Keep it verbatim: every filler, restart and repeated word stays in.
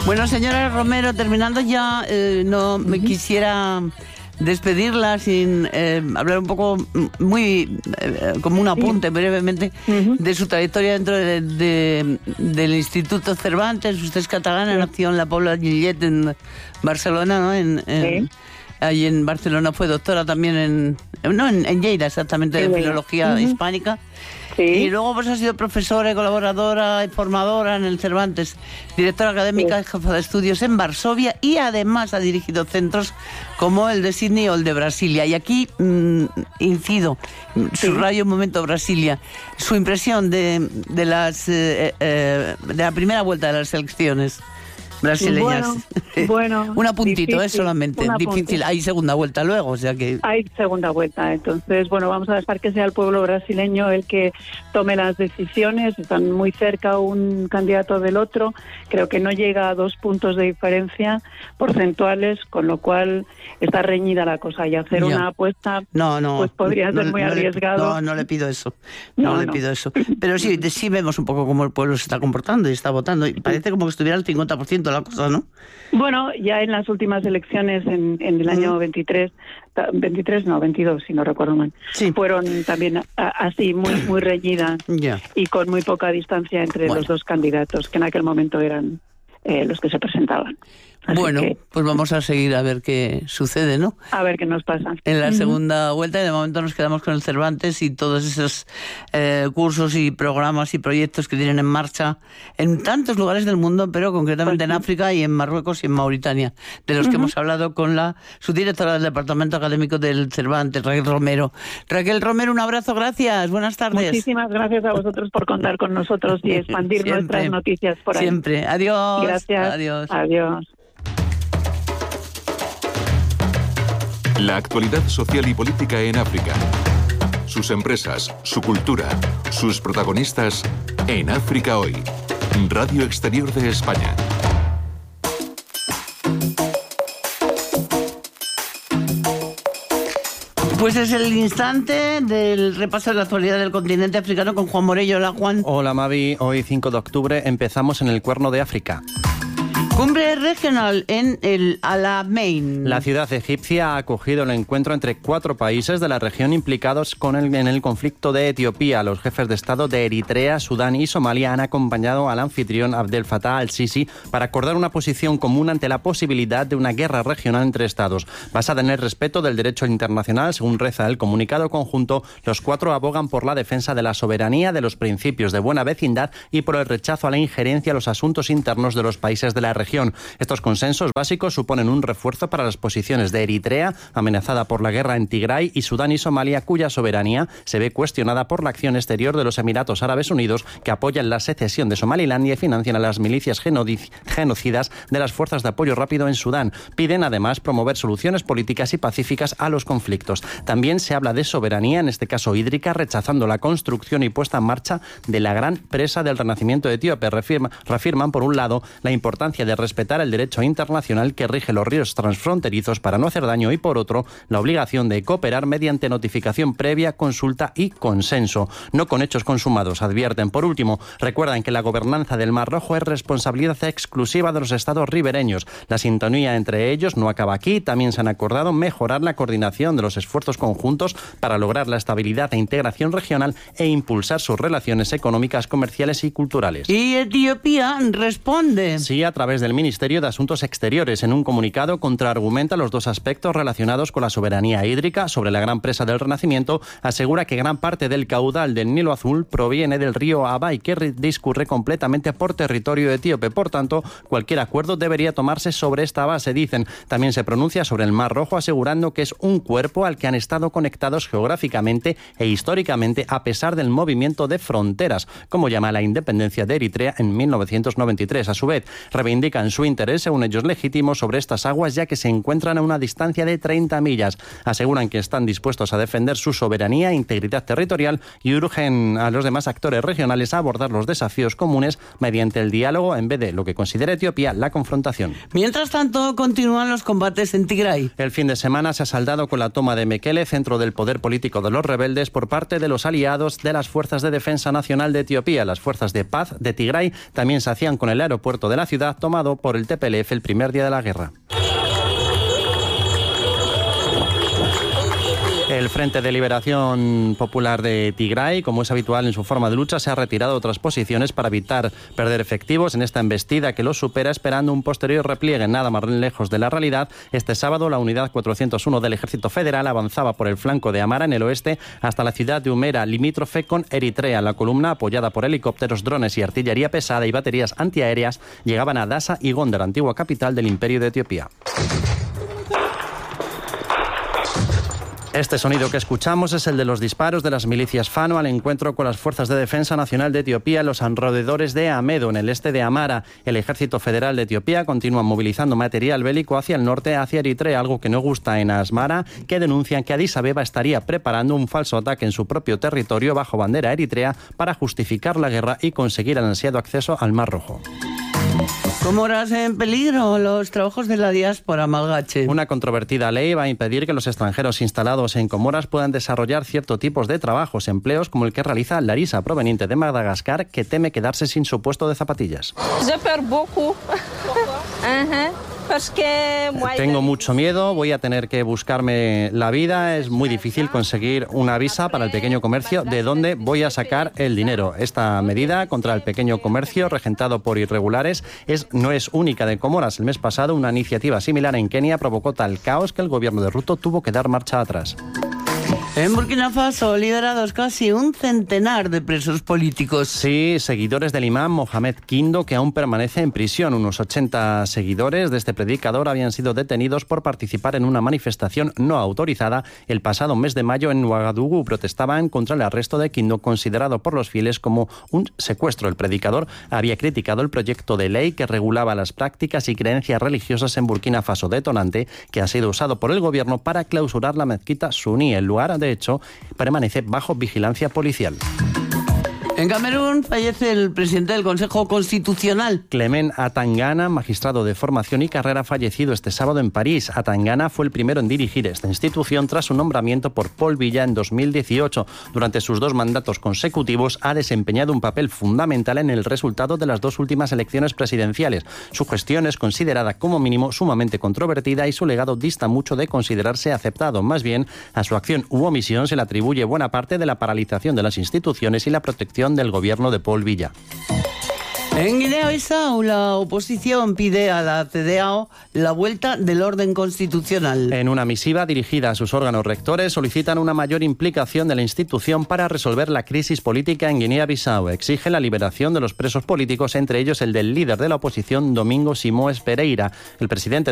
Bueno, señora Romero, terminando ya, eh, no me uh-huh. quisiera despedirla sin eh, hablar un poco, muy eh, como un apunte sí. brevemente, uh-huh. de su trayectoria dentro de, de, del Instituto Cervantes. Usted es catalana, sí. nació en la Pobla de Lillet, en Barcelona, ¿no? En, en, sí. Ahí en Barcelona fue doctora también en, no, en, en Lleida, exactamente, sí, de filología uh-huh. hispánica. Sí. Y luego pues ha sido profesora y colaboradora y formadora en el Cervantes, directora académica y sí. jefa de estudios en Varsovia, y además ha dirigido centros como el de Sydney o el de Brasilia. Y aquí mmm, incido, sí. subrayo un momento Brasilia, su impresión de, de, las, eh, eh, de la primera vuelta de las elecciones brasileñas. Bueno, bueno un apuntito, es solamente apunte. difícil. Hay segunda vuelta luego, o sea que... Hay segunda vuelta, entonces, bueno, vamos a dejar que sea el pueblo brasileño el que tome las decisiones. Están muy cerca un candidato del otro. Creo que no llega a dos puntos de diferencia porcentuales, con lo cual está reñida la cosa. Y hacer ya. una apuesta, no, no, pues podría no, ser muy no arriesgado. Le, no, no le pido eso. No, no le no. pido eso. Pero sí, sí vemos un poco cómo el pueblo se está comportando y está votando. Y parece como que estuviera al cincuenta por ciento la cosa, ¿no? Bueno, ya en las últimas elecciones en, en el año veintitrés, veintitrés no, veintidós, si no recuerdo mal, sí. fueron también a, así muy muy reñidas yeah. y con muy poca distancia entre bueno. los dos candidatos, que en aquel momento eran eh, los que se presentaban. Así bueno, que, pues vamos a seguir a ver qué sucede, ¿no? A ver qué nos pasa. En la uh-huh. segunda vuelta, y de momento nos quedamos con el Cervantes y todos esos eh, cursos y programas y proyectos que tienen en marcha en tantos lugares del mundo, pero concretamente pues, en África y en Marruecos y en Mauritania, de los uh-huh. que hemos hablado con la subdirectora del Departamento Académico del Cervantes, Raquel Romero. Raquel Romero, un abrazo, gracias, buenas tardes. Muchísimas gracias a vosotros por contar con nosotros y expandir siempre, nuestras noticias por ahí. Siempre, adiós. Gracias. Adiós. Adiós. La actualidad social y política en África. Sus empresas, su cultura, sus protagonistas en África Hoy. Radio Exterior de España. Pues es el instante del repaso de la actualidad del continente africano con Juan Morello. Hola, Juan. Hola, Mavi. Hoy, cinco de octubre, empezamos en el Cuerno de África. Cumbre regional en el Alamein. La ciudad egipcia ha acogido el encuentro entre cuatro países de la región implicados con el, en el conflicto de Etiopía. Los jefes de Estado de Eritrea, Sudán y Somalia han acompañado al anfitrión Abdel Fattah al-Sisi para acordar una posición común ante la posibilidad de una guerra regional entre estados. Basada en el respeto del derecho internacional, según reza el comunicado conjunto, los cuatro abogan por la defensa de la soberanía, de los principios de buena vecindad y por el rechazo a la injerencia en los asuntos internos de los países de la región. Estos consensos básicos suponen un refuerzo para las posiciones de Eritrea, amenazada por la guerra en Tigray, y Sudán y Somalia, cuya soberanía se ve cuestionada por la acción exterior de los Emiratos Árabes Unidos, que apoyan la secesión de Somalilandia y financian a las milicias genocidas de las fuerzas de apoyo rápido en Sudán. Piden además promover soluciones políticas y pacíficas a los conflictos. También se habla de soberanía, en este caso hídrica, rechazando la construcción y puesta en marcha de la gran presa del renacimiento etíope. Reafirma, reafirman, por un lado, la importancia de respetar el derecho internacional que rige los ríos transfronterizos para no hacer daño, y por otro, la obligación de cooperar mediante notificación previa, consulta y consenso, no con hechos consumados, advierten. Por último, recuerdan que la gobernanza del Mar Rojo es responsabilidad exclusiva de los estados ribereños. La sintonía entre ellos no acaba aquí. También se han acordado mejorar la coordinación de los esfuerzos conjuntos para lograr la estabilidad e integración regional e impulsar sus relaciones económicas, comerciales y culturales. ¿Y Etiopía responde? Sí, a través del Ministerio de Asuntos Exteriores. En un comunicado contraargumenta los dos aspectos relacionados con la soberanía hídrica. Sobre la gran presa del Renacimiento, asegura que gran parte del caudal del Nilo Azul proviene del río Abai, que discurre completamente por territorio etíope. Por tanto, cualquier acuerdo debería tomarse sobre esta base, dicen. También se pronuncia sobre el Mar Rojo, asegurando que es un cuerpo al que han estado conectados geográficamente e históricamente a pesar del movimiento de fronteras, como llama la independencia de Eritrea en mil novecientos noventa y tres. A su vez, reivindican su interés, según ellos legítimo, sobre estas aguas, ya que se encuentran a una distancia de treinta millas. Aseguran que están dispuestos a defender su soberanía e integridad territorial y urgen a los demás actores regionales a abordar los desafíos comunes mediante el diálogo en vez de, lo que considera Etiopía, la confrontación. Mientras tanto, continúan los combates en Tigray. El fin de semana se ha saldado con la toma de Mekele, centro del poder político de los rebeldes, por parte de los aliados de las Fuerzas de Defensa Nacional de Etiopía. Las fuerzas de paz de Tigray también se hacían con el aeropuerto de la ciudad, tomado tomado por el T P L F el primer día de la guerra. El Frente de Liberación Popular de Tigray, como es habitual en su forma de lucha, se ha retirado de otras posiciones para evitar perder efectivos en esta embestida que los supera, esperando un posterior repliegue. Nada más lejos de la realidad, este sábado la unidad cuatrocientos uno del Ejército Federal avanzaba por el flanco de Amara en el oeste hasta la ciudad de Humera, limítrofe con Eritrea. La columna, apoyada por helicópteros, drones y artillería pesada y baterías antiaéreas, llegaban a Dasa y Gondar, antigua capital del Imperio de Etiopía. Este sonido que escuchamos es el de los disparos de las milicias Fano al encuentro con las Fuerzas de Defensa Nacional de Etiopía en los alrededores de Amedo, en el este de Amara. El Ejército Federal de Etiopía continúa movilizando material bélico hacia el norte, hacia Eritrea, algo que no gusta en Asmara, que denuncian que Addis Abeba estaría preparando un falso ataque en su propio territorio bajo bandera eritrea para justificar la guerra y conseguir el ansiado acceso al Mar Rojo. Comoras en peligro, los trabajos de la diáspora malgache. Una controvertida ley va a impedir que los extranjeros instalados en Comoras puedan desarrollar ciertos tipos de trabajos, empleos como el que realiza Larisa, proveniente de Madagascar, que teme quedarse sin su puesto de zapatillas. Tengo mucho miedo, voy a tener que buscarme la vida, es muy difícil conseguir una visa para el pequeño comercio. ¿De dónde voy a sacar el dinero? Esta medida contra el pequeño comercio regentado por irregulares es, no es única de Comoras. El mes pasado una iniciativa similar en Kenia provocó tal caos que el gobierno de Ruto tuvo que dar marcha atrás. En Burkina Faso, liberados casi un centenar de presos políticos. Sí, seguidores del imán Mohamed Kindo, que aún permanece en prisión. Unos ochenta seguidores de este predicador habían sido detenidos por participar en una manifestación no autorizada el pasado mes de mayo en Ouagadougou. Protestaban contra el arresto de Kindo, considerado por los fieles como un secuestro. El predicador había criticado el proyecto de ley que regulaba las prácticas y creencias religiosas en Burkina Faso, detonante que ha sido usado por el gobierno para clausurar la mezquita suní. El lugar, de hecho, permanece bajo vigilancia policial. En Camerún fallece el presidente del Consejo Constitucional. Clement Atangana, magistrado de formación y carrera, fallecido este sábado en París. Atangana fue el primero en dirigir esta institución tras su nombramiento por Paul Biya en dos mil dieciocho. Durante sus dos mandatos consecutivos ha desempeñado un papel fundamental en el resultado de las dos últimas elecciones presidenciales. Su gestión es considerada como mínimo sumamente controvertida y su legado dista mucho de considerarse aceptado. Más bien, a su acción u omisión se le atribuye buena parte de la paralización de las instituciones y la protección del gobierno de Paul Biya. En Guinea-Bissau, la oposición pide a la C D A O la vuelta del orden constitucional. En una misiva dirigida a sus órganos rectores, solicitan una mayor implicación de la institución para resolver la crisis política en Guinea-Bissau. Exige la liberación de los presos políticos, entre ellos el del líder de la oposición, Domingo Simões Pereira. El presidente